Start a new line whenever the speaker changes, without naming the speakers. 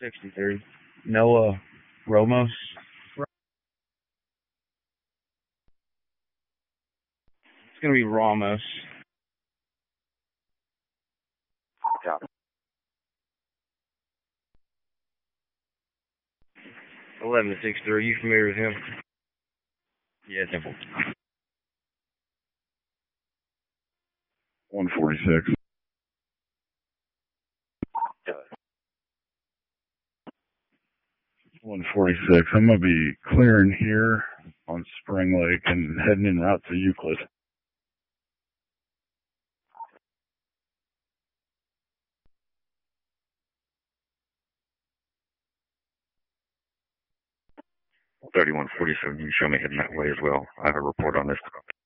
63. Noah Ramos. It's going to be Ramos.
Yeah.
1163. You familiar with him? Yeah, Temple.
146.
Yeah.
146. I'm going to be clearing here on Spring Lake and heading en route to Euclid.
Well, 3147, you can show me heading that way as well. I have a report on this.